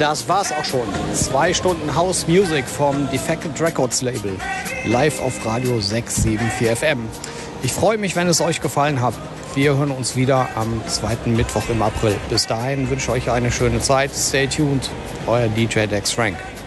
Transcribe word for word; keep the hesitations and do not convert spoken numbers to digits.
Das war's auch schon. Zwei Stunden House Music vom Defected Records Label. Live auf Radio sechs sieben vier F M. Ich freue mich, wenn es euch gefallen hat. Wir hören uns wieder am zweiten Mittwoch im April. Bis dahin wünsche ich euch eine schöne Zeit. Stay tuned. Euer D J Dex Frank.